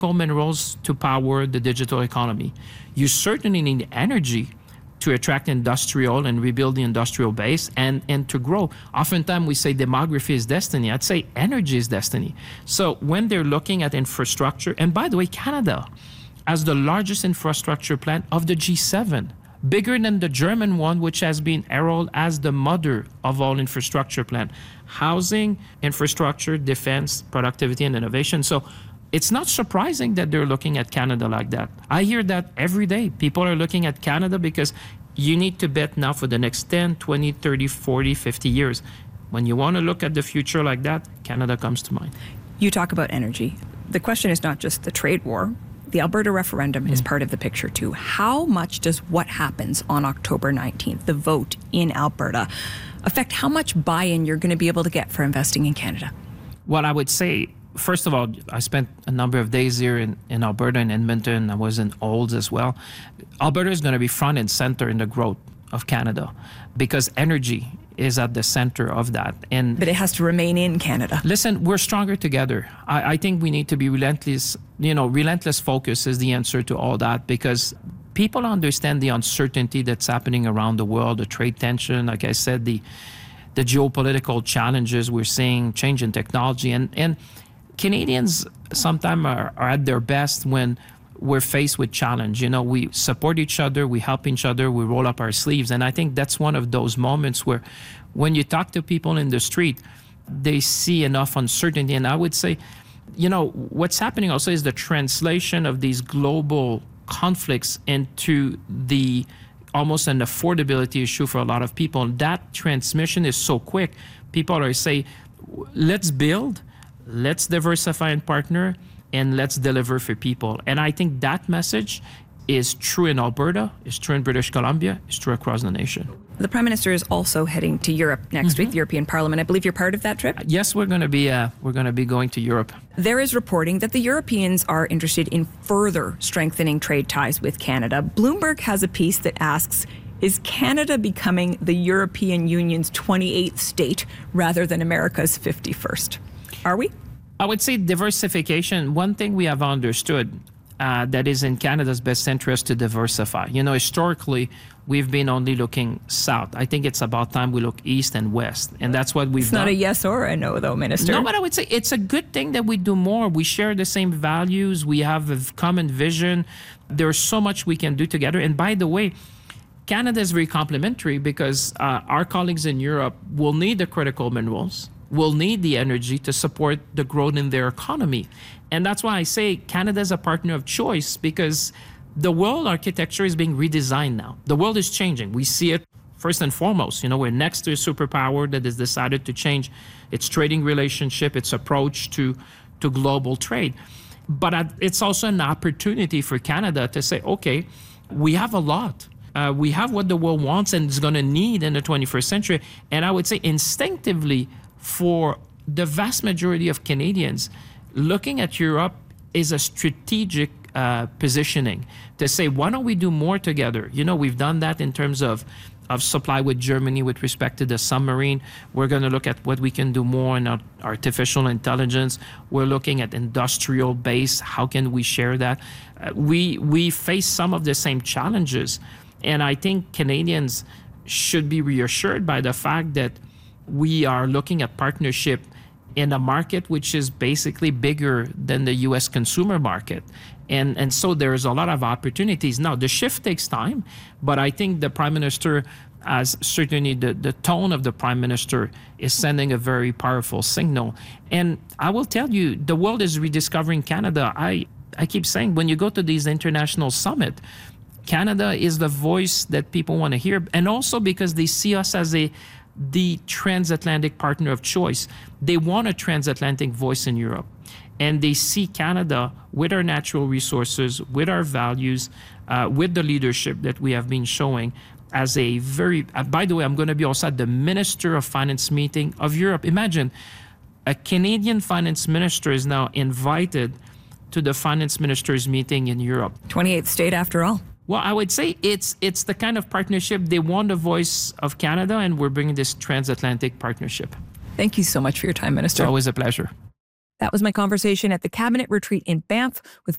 minerals to power the digital economy. You certainly need energy to attract industrial and rebuild the industrial base and to grow. Oftentimes we say demography is destiny. I'd say energy is destiny. So when they're looking at infrastructure, and by the way, Canada has the largest infrastructure plan of the G7, bigger than the German one, which has been heralded as the mother of all infrastructure plan. Housing, infrastructure, defense, productivity, and innovation. So it's not surprising that they're looking at Canada like that. I hear that every day. People are looking at Canada because you need to bet now for the next 10, 20, 30, 40, 50 years. When you want to look at the future like that, Canada comes to mind. You talk about energy. The question is not just the trade war. The Alberta referendum is part of the picture too. How much does what happens on October 19th, the vote in Alberta, affect how much buy-in you're going to be able to get for investing in Canada? Well, I would say, first of all, I spent a number of days here in Alberta and Edmonton. I was in Olds as well. Alberta is going to be front and center in the growth of Canada because energy is at the center of that. But it has to remain in Canada. Listen, we're stronger together. I think we need to be relentless. Relentless focus is the answer to all that because people understand the uncertainty that's happening around the world, the trade tension, like I said, the geopolitical challenges we're seeing, change in technology. And Canadians sometimes are at their best when we're faced with challenge. We support each other, we help each other, we roll up our sleeves. And I think that's one of those moments where when you talk to people in the street, they see enough uncertainty. And I would say, what's happening also is the translation of these global conflicts into the almost an affordability issue for a lot of people. That transmission is so quick. People are saying, let's build, let's diversify and partner, and let's deliver for people. And I think that message is true in Alberta, is true in British Columbia, is true across the nation. The Prime Minister is also heading to Europe next week, the European Parliament. I believe you're part of that trip? Yes, we're going to be going to Europe. There is reporting that the Europeans are interested in further strengthening trade ties with Canada. Bloomberg has a piece that asks, is Canada becoming the European Union's 28th state rather than America's 51st? Are we? I would say diversification. One thing we have understood that is in Canada's best interest to diversify. Historically, we've been only looking south. I think it's about time we look east and west. And that's what we've done. It's not a yes or a no, though, Minister. No, but I would say it's a good thing that we do more. We share the same values. We have a common vision. There's so much we can do together. And by the way, Canada is very complementary because our colleagues in Europe will need the critical minerals, will need the energy to support the growth in their economy. And that's why I say Canada is a partner of choice because the world architecture is being redesigned now. The world is changing. We see it first and foremost. We're next to a superpower that has decided to change its trading relationship, its approach to global trade. But it's also an opportunity for Canada to say, okay, we have a lot. We have what the world wants and is going to need in the 21st century. And I would say instinctively, for the vast majority of Canadians, looking at Europe is a strategic positioning to say, why don't we do more together? We've done that in terms of supply with Germany with respect to the submarine. We're going to look at what we can do more in artificial intelligence. We're looking at industrial base. How can we share that? We face some of the same challenges. And I think Canadians should be reassured by the fact that we are looking at partnership in a market which is basically bigger than the U.S. consumer market. And so there's a lot of opportunities. Now, the shift takes time, but I think the Prime Minister, as certainly the tone of the Prime Minister is sending a very powerful signal. And I will tell you, the world is rediscovering Canada. I keep saying, when you go to these international summits, Canada is the voice that people want to hear, and also because they see us as the transatlantic partner of choice. They want a transatlantic voice in Europe, and they see Canada with our natural resources, with our values, with the leadership that we have been showing as a very, by the way, I'm going to be also at the Minister of Finance meeting of Europe. Imagine a Canadian finance minister is now invited to the finance ministers meeting in Europe. 28th state after all. Well, I would say it's the kind of partnership. They want the voice of Canada, and we're bringing this transatlantic partnership. Thank you so much for your time, Minister. It's always a pleasure. That was my conversation at the Cabinet Retreat in Banff with